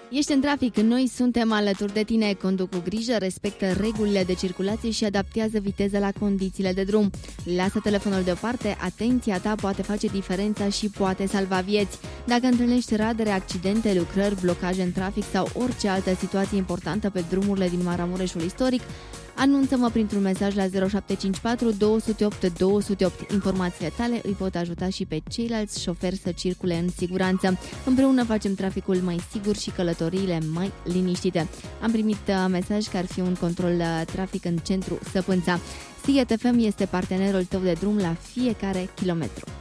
Ești în trafic, noi suntem alături de tine, conduc cu grijă, respectă regulile de circulație și adaptează viteza la condițiile de drum. Lasă telefonul deoparte, atenția ta poate face diferența și poate salva vieți. Dacă întâlnești radere, accidente, lucrări, blocaje în trafic sau orice altă situație importantă pe drumurile din Maramureșul istoric, anunță-mă printr-un mesaj la 0754 208 208. Informațiile tale îi pot ajuta și pe ceilalți șoferi să circule în siguranță. Împreună facem traficul mai sigur și călătoriile mai liniștite. Am primit mesaj că ar fi un control trafic în centru Săpânța. Sighet FM este partenerul tău de drum la fiecare kilometru.